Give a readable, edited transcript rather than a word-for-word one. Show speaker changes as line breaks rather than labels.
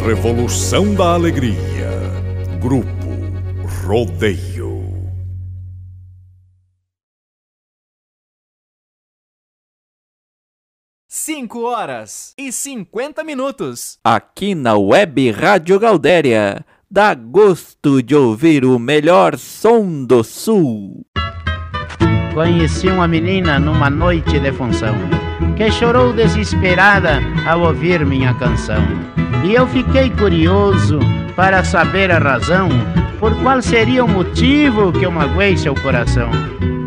revolução da alegria. Grupo Rodeio.
Cinco horas e 50 minutos.
Aqui na Web Rádio Gaudéria, dá gosto de ouvir o melhor som do Sul.
Conheci uma menina numa noite de função, que chorou desesperada ao ouvir minha canção. E eu fiquei curioso para saber a razão, por qual seria o motivo que eu magoei seu coração.